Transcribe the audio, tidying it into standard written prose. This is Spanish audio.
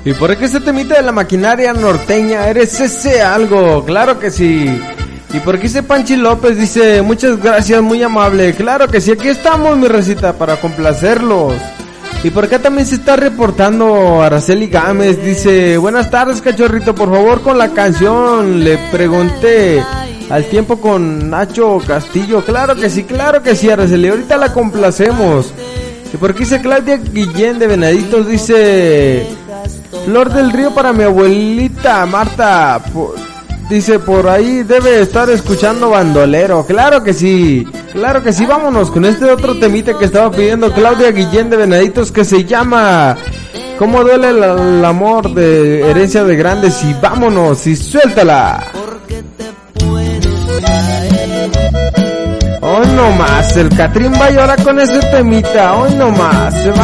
¿Y por qué ese temita de la maquinaria norteña? ¿Eres ese algo? Claro que sí. ¿Y por qué ese Panchi López dice, muchas gracias, muy amable? Claro que sí, aquí estamos, mi recita, para complacerlos. ¿Y por qué también se está reportando Araceli Gámez? Dice, buenas tardes, cachorrito, por favor con la canción. Le pregunté al tiempo con Nacho Castillo. Claro que sí, Araceli, ahorita la complacemos. ¿Y por qué dice Claudia Guillén de Venaditos? Dice, Flor del Río para mi abuelita Marta. Dice, por ahí debe estar escuchando bandolero. Claro que sí, vámonos con este otro temita que estaba pidiendo Claudia Guillén de Venaditos, que se llama ¿Cómo duele el amor? De Herencia de Grandes. Y vámonos, y suéltala. Hoy no más, el Catrín va a llorar con ese temita. Hoy no más, se va.